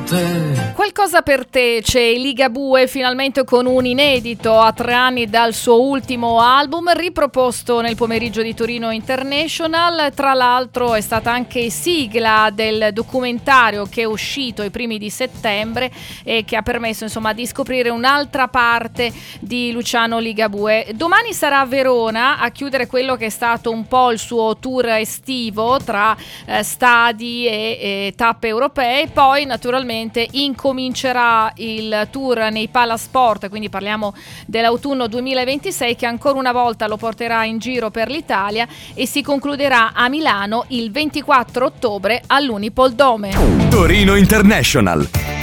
te. Qualcosa per te, c'è Ligabue finalmente con un inedito a 3 anni dal suo ultimo album, riproposto nel pomeriggio di Torino International. Tra l'altro è stata anche sigla del documentario che è uscito ai primi di settembre e che ha permesso insomma di scoprire un'altra parte di Luciano Ligabue. Domani sarà a Verona a chiudere quello che è stato un po' il suo tour estivo tra stadi e tappe europee. Poi naturalmente incomincerà il tour nei Palasport, quindi parliamo dell'autunno 2026, che ancora una volta lo porterà in giro per l'Italia e si concluderà a Milano il 24 ottobre all'Unipol Dome. Torino International.